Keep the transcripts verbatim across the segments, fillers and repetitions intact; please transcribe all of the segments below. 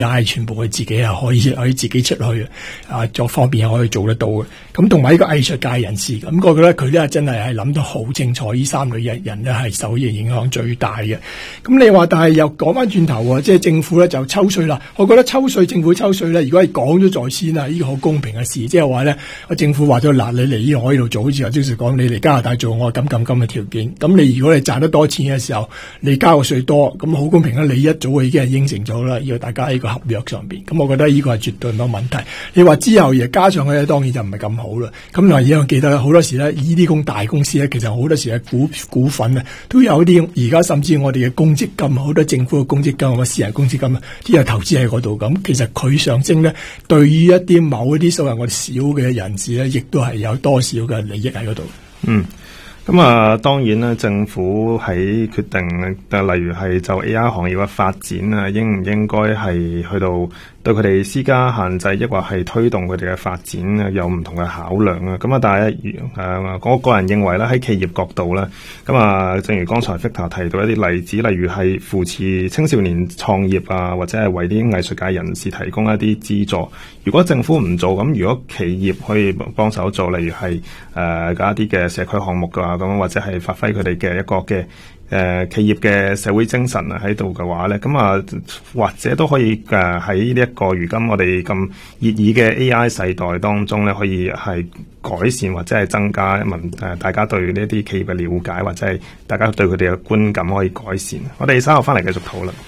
係全部佢自己係可以可以自己出去啊，作方便可以做得到嘅。咁同埋呢個藝術界人士，咁我覺得佢咧真係係諗得好清楚，呢三類人人咧係受呢個影響最大嘅。咁你話，但係又講翻轉頭喎，即係政府咧就抽稅啦。我覺得抽稅，政府抽稅咧，如果係講咗在先啊，呢個好公平嘅事，即係話咧，政府話咗嗱，你嚟呢我呢度做，好似頭先講，你嚟加拿大做，我咁咁咁嘅條件。咁你如果你賺得多錢嘅時候，你交個稅多，咁好公平啦。你一早已經係應承咗啦，要大家喺個合約上邊。咁我覺得呢個係絕對冇問題。你話之後又加上去咧，當然就唔係咁好啦。咁嗱，一樣記得好多時咧，呢啲咁大公司咧，其實好多時係股股份啊，都有啲而家甚至我哋嘅公積金，好多政府嘅公積金或者私人公積金啊，啲人投資喺嗰度。咁其實佢上升咧，對於一啲某一啲所謂我哋少嘅人士咧，亦都係有多少嘅利益喺嗰度。 嗯。咁啊，當然啦，政府喺決定，例如係就 A I 行業嘅發展啊，應唔應該係去到對佢哋施加限制，抑或係推動佢哋嘅發展啊，有唔同嘅考量啊。咁啊，但係誒，我個人認為咧，喺企業角度咧，咁啊，正如剛才 Victor 提到一啲例子，例如係扶持青少年創業啊，或者係為啲藝術界人士提供一啲資助。如果政府唔做，咁如果企業可以幫手做，例如係誒嗰一啲嘅社區項目㗎。咁或者係發揮佢哋嘅一個嘅誒、呃、企業嘅社會精神啊喺度嘅話咧，咁啊或者都可以誒喺呢一個如今我哋咁熱議嘅 A I 世代當中咧，可以係改善或者係增加民誒大家對呢啲企業嘅了解，或者係大家對佢哋嘅觀感可以改善。我哋稍後翻嚟繼續討論。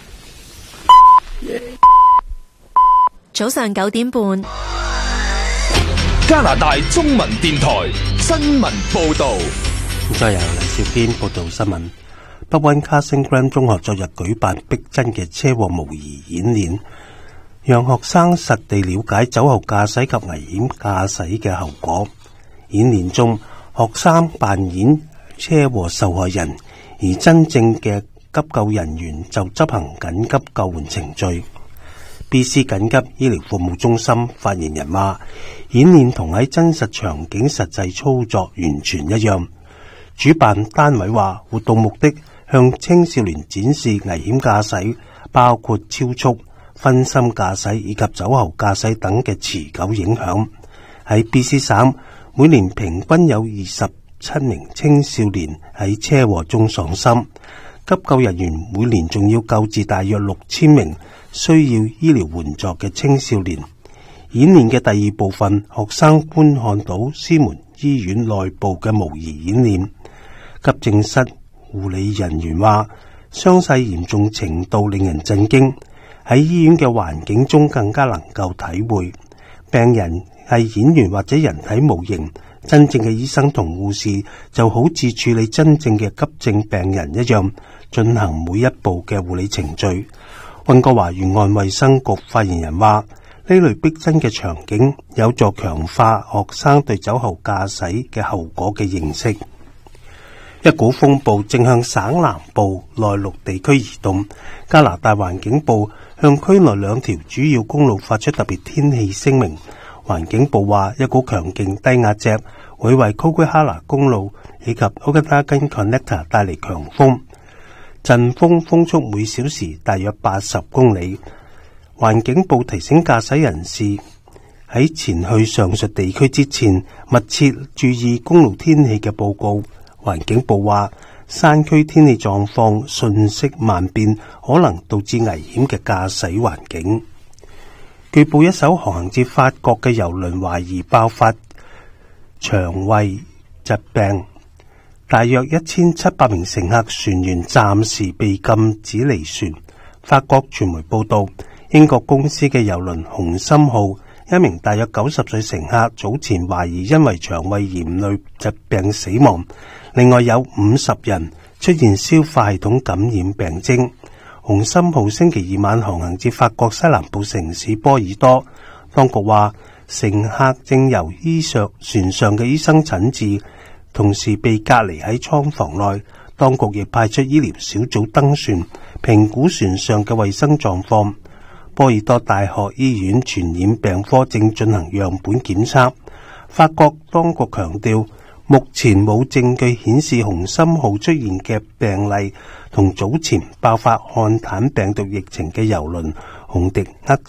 早上九點半， 加拿大中文電台新聞報道。 再由黎少堅報道新聞。北溫 Carson Grant 中學昨日舉辦逼真嘅車禍模擬演練，讓學生實地了解酒後駕駛及危險駕駛嘅後果。演練中，學生扮演車禍受害人，而真正嘅急救人員就執行緊急救援程序。B C 緊急醫療服務中心發言人話，演練同喺真實場景實際操作完全一樣。主辦單位話，活動目的向青少年展示危險駕駛，包括超速、分心駕駛以及酒後駕駛等嘅持久影響。喺 B C 省，每年平均有二十七名青少年喺車禍中喪生，急救人員每年仲要救治大約六千名需要醫療援助嘅青少年。演練嘅第二部分，學生觀看到斯門醫院內部嘅模擬演練。急症室護理人員話，傷勢嚴重程度令人震驚，喺醫院嘅環境中更加能夠體會。病人係演員或者人體模型，真正嘅醫生同護士就好似處理真正嘅急症病人一樣，進行每一步嘅護理程序。溫哥華沿岸衛生局發言人話，呢類逼真嘅場景有助強化學生對酒後駕駛嘅後果嘅認識。一股風暴正向省南部內陸地區移動，加拿大環境部向區內兩條主要公路發出特別天氣聲明。環境部話，一股強勁低壓脊會為 Coquihalla 公路以及 Okanagan Connector 帶嚟強風，陣風風速每小時大約八十公里。環境部提醒駕駛人士喺前去上述地區之前，密切注意公路天氣嘅報告。環境部話，山區天氣狀況瞬息萬變，可能導致危險嘅駕駛環境。據報，一艘航行至法國嘅郵輪懷疑爆發腸胃疾病，大約一千七百名乘客船員暫時被禁止離船。法國傳媒報道，英國公司嘅郵輪紅心號一名大約九十歲乘客早前懷疑因為腸胃炎類疾病死亡。另外有五十人出現消化系統感染病徵。紅心號星期二晚航行至法國西南部城市波爾多，當局話乘客正由醫上船上嘅醫生診治，同時被隔離喺艙房內。當局亦派出醫療小組登船，評估船上嘅衛生狀況。波爾多大學醫院傳染病科正進行樣本檢測。法國當局強調，目前冇證據顯示紅心號出現嘅病例同早前爆發漢坦病毒疫情嘅郵輪紅迪厄